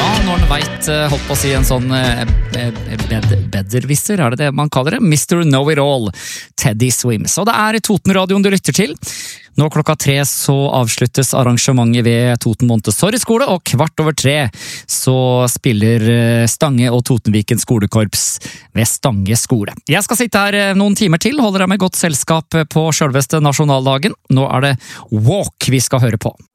Når en vet, holdt på å si en sånn beddervisser, er det man kaller det? Mr. Know-It-All, Teddy Swims. Og det Totenradioen du lytter til. Nå 3:00 så avsluttes arrangementet ved Toten Montessori-skole, og 2:15 så spiller Stange og Totenviken skolekorps ved Stange skole. Jeg skal sitte her noen timer til, holder deg med godt selskap på selveste nasjonaldagen. Nå det Walk vi skal høre på.